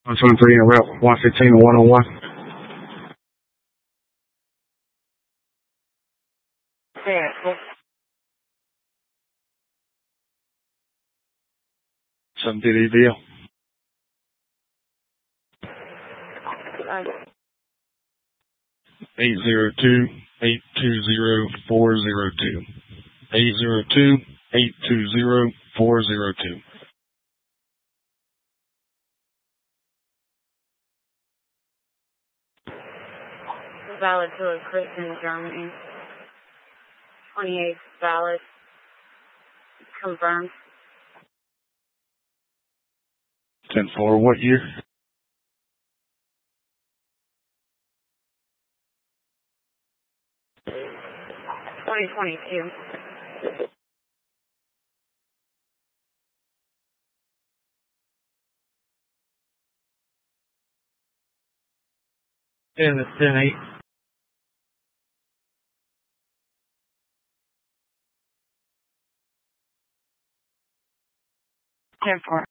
123 in a rep, 115 and 101. Yeah, cool. 7 DDVL. 802-820-402. 802-820-402. Valid to a Chris in Germany. 28 valid. Confirmed. 10-4, what year? 2022. Yeah, that's 10-8. 10-4.